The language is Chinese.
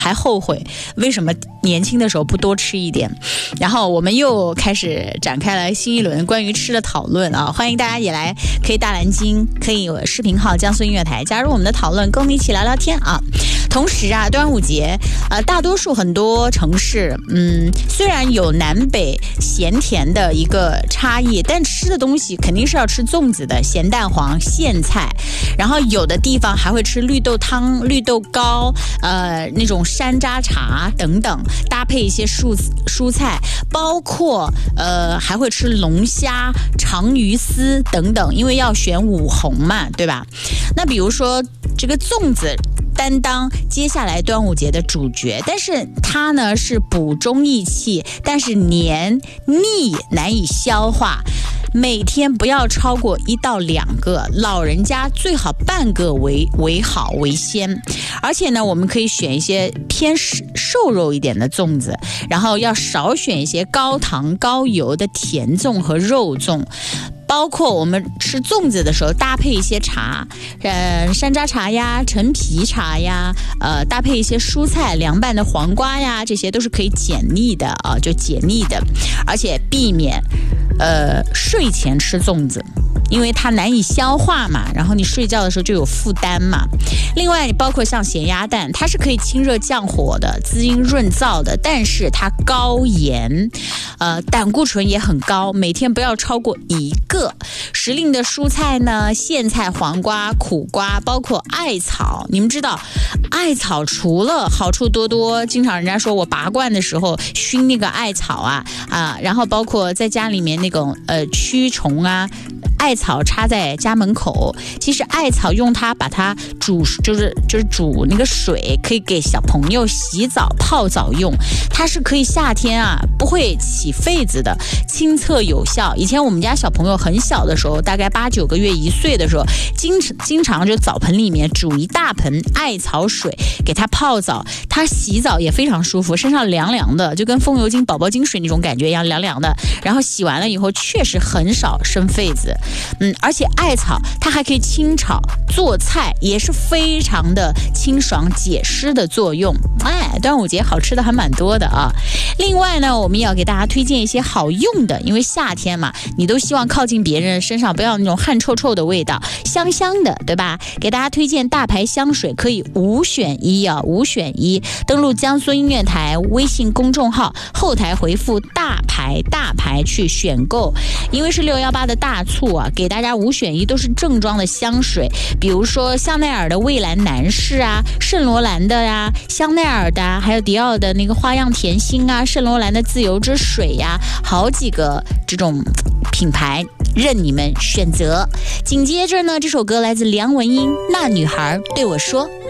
还后悔为什么年轻的时候不多吃一点。然后我们又开始展开了新一轮关于吃的讨论啊！欢迎大家也来，可以大蓝鲸，可以有视频号江苏音乐台加入我们的讨论，跟我们一起聊聊天啊！同时啊，端午节大多数很多城市虽然有南北咸甜的一个差异，但吃的东西肯定是要吃粽子的，咸蛋黄、苋菜，然后有的地方还会吃绿豆汤、绿豆糕，那种山楂茶等等，搭配一些蔬菜，包括还会吃龙虾、长鱼丝等等，因为要选五红嘛，对吧？那比如说这个粽子担当接下来端午节的主角，但是它呢是补中益气，但是黏腻难以消化，每天不要超过1到2个，老人家最好半个为好为先。而且呢，我们可以选一些偏瘦肉一点的粽子，然后要少选一些高糖高油的甜粽和肉粽。包括我们吃粽子的时候搭配一些茶，山楂茶呀、陈皮茶呀，搭配一些蔬菜，凉拌的黄瓜呀，这些都是可以解腻的啊，就解腻的。而且避免睡前吃粽子，因为它难以消化嘛，然后你睡觉的时候就有负担嘛。另外包括像咸鸭蛋，它是可以清热降火的、滋阴润燥的，但是它高盐，胆固醇也很高，每天不要超过1个。时令的蔬菜呢，苋菜、黄瓜、苦瓜，包括艾草。你们知道艾草除了好处多多，经常人家说我拔罐的时候熏那个艾草然后包括在家里面那种驱虫啊，艾草插在家门口。其实艾草用它把它煮，就是煮那个水，可以给小朋友洗澡泡澡用。它是可以夏天不会起痱子的，清澈有效。以前我们家小朋友很小的时候，大概8、9个月、1岁的时候，经常就澡盆里面煮一大盆艾草水给他泡澡，他洗澡也非常舒服，身上凉凉的，就跟风油精、宝宝精水那种感觉一样，凉凉的。然后洗完了以后，确实很少生痱子。而且艾草它还可以清炒做菜，也是非常的清爽解湿的作用。端午节好吃的还蛮多的啊。另外呢，我们也要给大家推荐一些好用的，因为夏天嘛，你都希望靠近别人身上不要那种汗臭臭的味道，香香的，对吧？给大家推荐大牌香水，可以5选1，5选1。登录江苏音乐台微信公众号，后台回复大牌去选购。因为是618的大促给大家5选1，都是正装的香水，比如说香奈儿的蔚蓝男士圣罗兰的香奈儿的，还有迪奥的那个花样甜心圣罗兰的自由之水好几个这种品牌任你们选择。紧接着呢，这首歌来自梁文音，那女孩对我说。